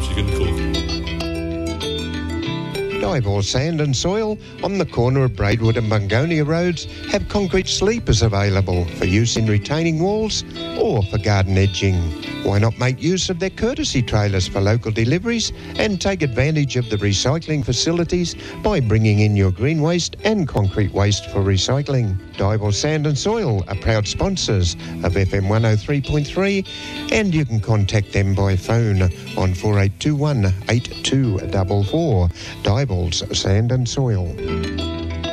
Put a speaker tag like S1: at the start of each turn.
S1: perhaps you can cook.
S2: Dival Sand and Soil on the corner of Braidwood and Bungonia Roads have concrete sleepers available for use in retaining walls or for garden edging. Why not make use of their courtesy trailers for local deliveries and take advantage of the recycling facilities by bringing in your green waste and concrete waste for recycling? Dival Sand and Soil are proud sponsors of FM 103.3 and you can contact them by phone on 4821 8244. Dival's Sand and Soil.